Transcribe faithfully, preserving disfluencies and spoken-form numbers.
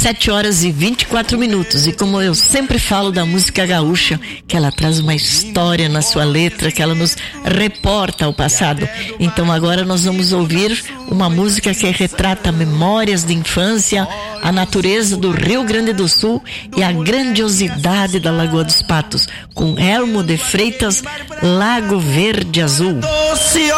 sete horas e vinte e quatro minutos. E como eu sempre falo da música gaúcha, que ela traz uma história na sua letra, que ela nos reporta ao passado. Então agora nós vamos ouvir uma música que retrata memórias de infância, a natureza do Rio Grande do Sul e a grandiosidade da Lagoa dos Patos, com Elmo de Freitas, Lago Verde Azul.